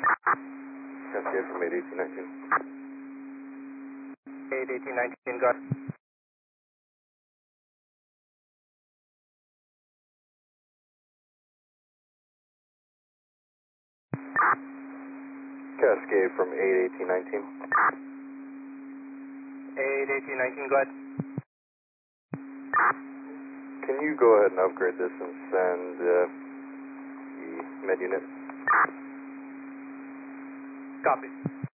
Cascade from 81819. 81819, got it. Cascade from 81819. 81819, got it. Can you go ahead and upgrade this and send the med unit? Copy.